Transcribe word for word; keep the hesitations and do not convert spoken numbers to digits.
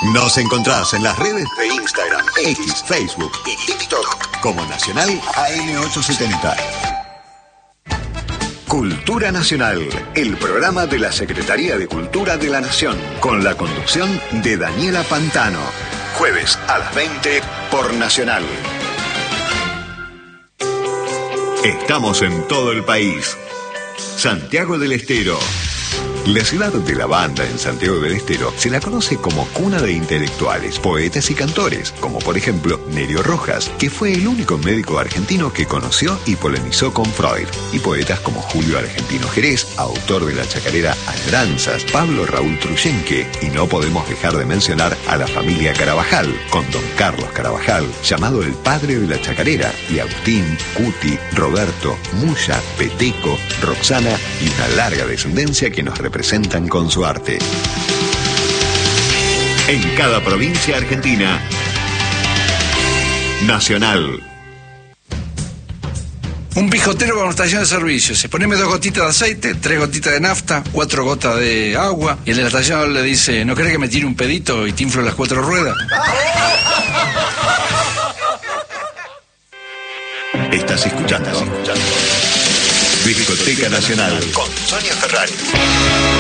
Nos encontrás en las redes de Instagram, X, Facebook y TikTok como Nacional A M ochocientos setenta. Cultura Nacional, el programa de la Secretaría de Cultura de la Nación, con la conducción de Daniela Pantano. Jueves a las veinte por Nacional. Estamos en todo el país. Santiago del Estero. La ciudad de la banda en Santiago del Estero se la conoce como cuna de intelectuales, poetas y cantores, como por ejemplo Nerio Rojas, que fue el único médico argentino que conoció y polemizó con Freud, y poetas como Julio Argentino Jerez, autor de la chacarera Añoranzas, Pablo Raúl Truyenque, y no podemos dejar de mencionar a la familia Carabajal, con don Carlos Carabajal, llamado el padre de la chacarera, y Agustín, Cuti, Roberto, Muya, Peteco, Roxana y una larga descendencia que nos representan con su arte. En cada provincia argentina, Nacional. Un pijotero con una estación de servicio. Se poneme dos gotitas de aceite, tres gotitas de nafta, cuatro gotas de agua. Y el de la estación le dice, ¿no querés que me tire un pedito y te inflo las cuatro ruedas? Estás escuchando, Estás escuchando. Discoteca Nacional con Sonia Ferrari.